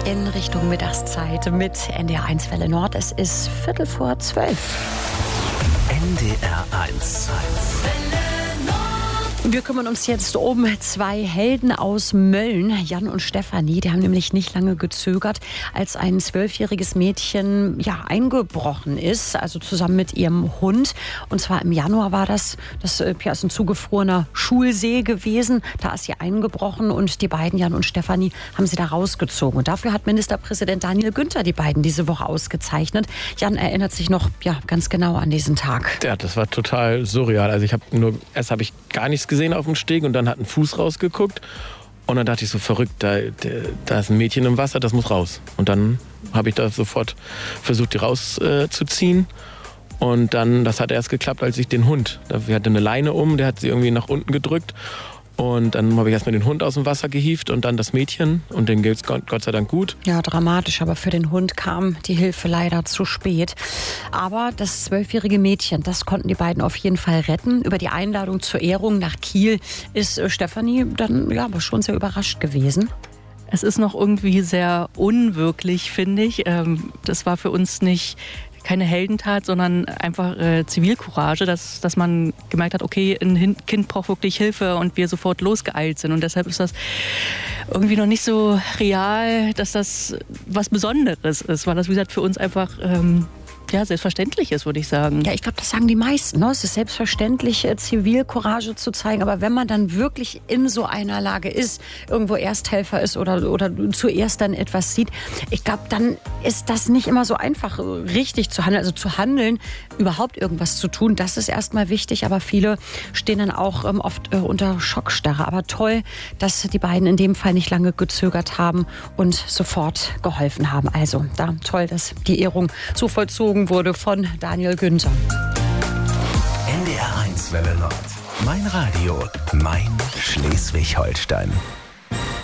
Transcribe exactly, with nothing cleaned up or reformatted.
in Richtung Mittagszeit mit N D R eins Welle Nord. Es ist Viertel vor zwölf. N D R eins. Wir kümmern uns jetzt um zwei Helden aus Mölln, Jan und Stefanie. Die haben nämlich nicht lange gezögert, als ein zwölfjähriges Mädchen ja, eingebrochen ist, also zusammen mit ihrem Hund. Und zwar im Januar war das. Das ja, ist ein zugefrorener Schulsee gewesen. Da ist sie eingebrochen und die beiden, Jan und Stefanie, haben sie da rausgezogen. Und dafür hat Ministerpräsident Daniel Günther die beiden diese Woche ausgezeichnet. Jan erinnert sich noch ja, ganz genau an diesen Tag. Ja, das war total surreal. Also ich habe nur, erst habe ich gar nichts gesehen auf dem Steg und dann hat ein Fuß rausgeguckt und dann dachte ich so, verrückt, da, da ist ein Mädchen im Wasser, das muss raus. Und dann habe ich da sofort versucht, die rauszuziehen. Äh, und dann, das hat erst geklappt, als ich den Hund, wir hatten eine Leine um, der hat sie irgendwie nach unten gedrückt. Und dann habe ich erstmal den Hund aus dem Wasser gehievt und dann das Mädchen. Und dem geht's Gott, Gott sei Dank gut. Ja, dramatisch. Aber für den Hund kam die Hilfe leider zu spät. Aber das zwölfjährige Mädchen, das konnten die beiden auf jeden Fall retten. Über die Einladung zur Ehrung nach Kiel ist Stefanie dann ja, aber schon sehr überrascht gewesen. Es ist noch irgendwie sehr unwirklich, finde ich. Das war für uns nicht keine Heldentat, sondern einfach äh, Zivilcourage, dass, dass man gemerkt hat, okay, ein Kind braucht wirklich Hilfe und wir sofort losgeeilt sind. Und deshalb ist das irgendwie noch nicht so real, dass das was Besonderes ist, weil das, wie gesagt, für uns einfach ähm, ja, selbstverständlich ist, würde ich sagen. Ja, ich glaube, das sagen die meisten. Ne? Es ist selbstverständlich, äh, Zivilcourage zu zeigen. Aber wenn man dann wirklich in so einer Lage ist, irgendwo Ersthelfer ist oder, oder zuerst dann etwas sieht, ich glaube, dann ist das nicht immer so einfach, richtig zu handeln. Also zu handeln, überhaupt irgendwas zu tun, das ist erstmal wichtig. Aber viele stehen dann auch ähm, oft äh, unter Schockstarre. Aber toll, dass die beiden in dem Fall nicht lange gezögert haben und sofort geholfen haben. Also da toll, dass die Ehrung so vollzogen wurde von Daniel Günther. N D R eins Welle Nord. Mein Radio, mein Schleswig-Holstein.